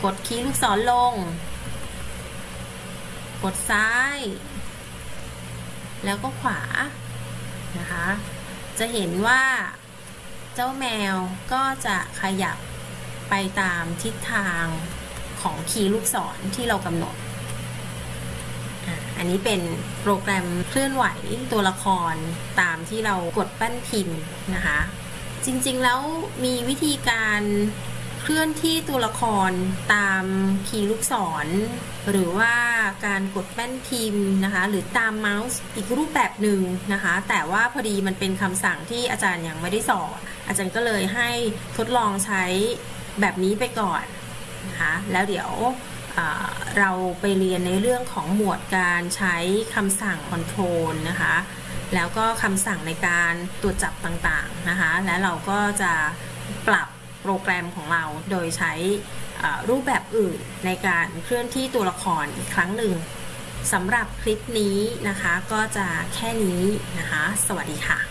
กดคีย์ลูกศรลงกดซ้ายแล้วก็ขวานะคะจะเห็นว่าเจ้าแมวก็จะขยับไปตามทิศทางของคีย์ลูกศรที่เรากำหนดอันนี้เป็นโปรแกรมเคลื่อนไหวตัวละครตามที่เรากดปั้นพิมพ์นะคะจริงๆแล้วมีวิธีการเคลื่อนที่ตัวละครตามคีย์ลูกศรหรือว่าการกดแป้นพิมพ์นะคะหรือตามเมาส์อีกรูปแบบหนึ่งนะคะแต่ว่าพอดีมันเป็นคำสั่งที่อาจารย์ยังไม่ได้สอนอาจารย์ก็เลยให้ทดลองใช้แบบนี้ไปก่อนนะคะแล้วเดี๋ยวเราไปเรียนในเรื่องของหมวดการใช้คำสั่ง control นะคะแล้วก็คำสั่งในการตรวจจับต่างๆนะคะและเราก็จะปรับโปรแกรมของเราโดยใช้รูปแบบอื่นในการเคลื่อนที่ตัวละครอีกครั้งหนึ่งสำหรับคลิปนี้นะคะก็จะแค่นี้นะคะสวัสดีค่ะ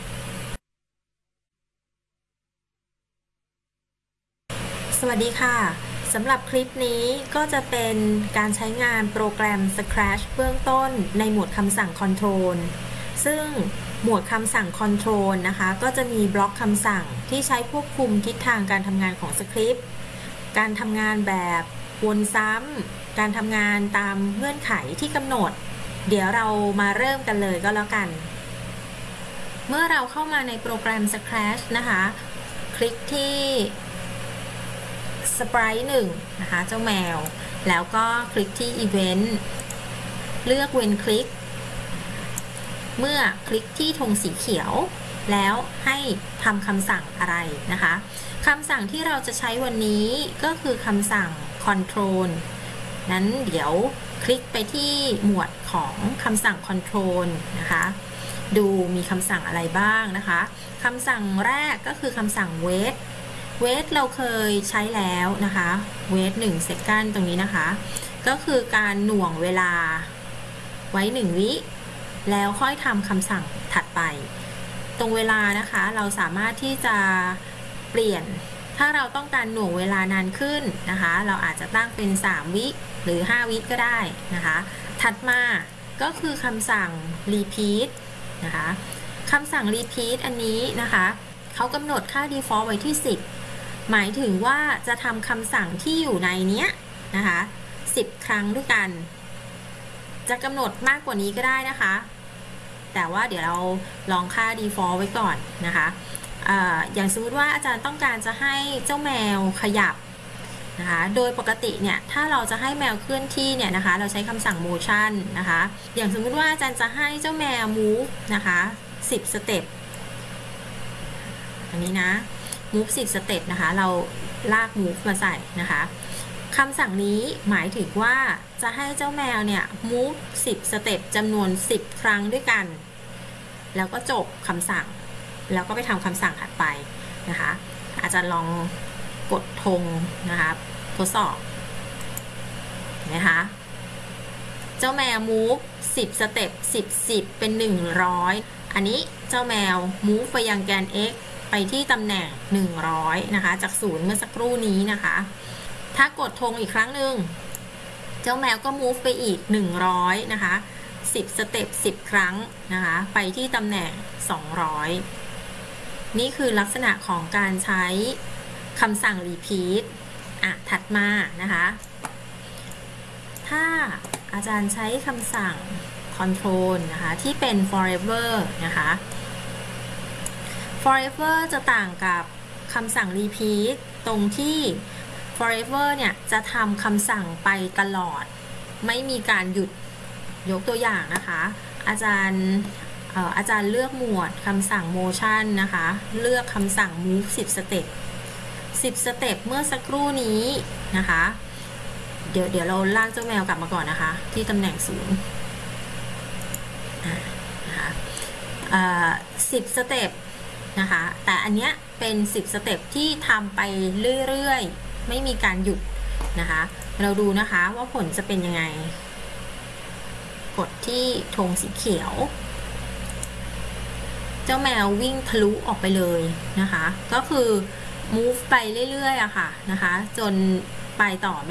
สวัสดีค่ะสำหรับคลิปนี้ก็จะเป็นการใช้งานโปรแกรม Scratch เบื้องต้นในหมวดคำสั่ง Control ซึ่งหมวดคำสั่ง Control นะคะก็จะมีบล็อกคำสั่งที่ใช้ควบคุมทิศทางการทำงานของสคริปต์การทำงานแบบวนซ้ำการทำงานตามเงื่อนไขที่กำหนดเดี๋ยวเรามาเริ่มกันเลยก็แล้วกันเมื่อเราเข้ามาในโปรแกรม Scratch นะคะคลิกที่Sprite 1นะคะเจ้าแมวแล้วก็คลิกที่ Event เลือกเว้นคลิกเมื่อคลิกที่ธงสีเขียวแล้วให้ทำคำสั่งอะไรนะคะคำสั่งที่เราจะใช้วันนี้ก็คือคำสั่ง Control นั้นเดี๋ยวคลิกไปที่หมวดของคำสั่ง Control นะคะดูมีคำสั่งอะไรบ้างนะคะคำสั่งแรกก็คือคำสั่ง Waitเราเคยใช้แล้วนะคะ wait 1 second ตรงนี้นะคะก็คือการหน่วงเวลาไว้1วิแล้วค่อยทำคำสั่งถัดไปตรงเวลานะคะเราสามารถที่จะเปลี่ยนถ้าเราต้องการหน่วงเวลานานขึ้นนะคะเราอาจจะตั้งเป็น3วิหรือ5วิก็ได้นะคะถัดมาก็คือคำสั่ง repeat นะคะคำสั่ง repeat อันนี้นะคะเขากำหนดค่า default ไว้ที่10หมายถึงว่าจะทำคำสั่งที่อยู่ในนี้นะคะ10 ครั้งด้วยกันจะกำหนดมากกว่านี้ก็ได้นะคะแต่ว่าเดี๋ยวเราลองค่า default ไว้ก่อนนะคะอย่างสมมติว่าอาจารย์ต้องการจะให้เจ้าแมวขยับนะคะโดยปกติเนี่ยถ้าเราจะให้แมวเคลื่อนที่เนี่ยนะคะเราใช้คำสั่ง motion นะคะอย่างสมมุติว่าอาจารย์จะให้เจ้าแมว move นะคะ10 สเต็ปอันนี้นะmove 10 สเต็ปนะคะเราลาก move มาใส่นะคะคำสั่งนี้หมายถึงว่าจะให้เจ้าแมวเนี่ย move 10 สเต็ปจำนวน10 ครั้งด้วยกันแล้วก็จบคำสั่งแล้วก็ไปทำคำสั่งถัดไปนะคะอาจารย์ลองกดธงนะคะทดสอบนะคะเจ้าแมว move 10 สเต็ป10เป็น100อันนี้เจ้าแมว move ไปยังแกน xไปที่ตำแหน่ง100นะคะจาก0เมื่อสักครู่นี้นะคะถ้ากดธงอีกครั้งหนึ่งเจ้าแมวก็ move ไปอีก100นะคะ10 สเต็ป10 ครั้งนะคะไปที่ตำแหน่ง200นี่คือลักษณะของการใช้คำสั่ง repeat ถัดมานะคะถ้าอาจารย์ใช้คำสั่ง control นะคะที่เป็น forever นะคะ forever จะต่างกับคำสั่ง repeat ตรงที่ forever เนี่ยจะทำคำสั่งไปตลอดไม่มีการหยุดยกตัวอย่างนะคะอาจารย์เลือกหมวดคำสั่ง motion นะคะเลือกคำสั่ง move 10 สเต็ป10 สเต็ปเมื่อสักครู่นี้นะคะเดี๋ยวเราลากเจ้าแมวกลับมาก่อนนะคะที่ตำแหน่ง0นะคะ10 สเต็ปนะคะแต่อันเนี้ยเป็น10 สเต็ปที่ทำไปเรื่อยๆไม่มีการหยุดนะคะเราดูนะคะว่าผลจะเป็นยังไงกดที่ธงสีเขียวเจ้าแมววิ่งทะลุออกไปเลยนะคะก็คือ move ไปเรื่อยๆอะค่ะนะคะจนไปต่อ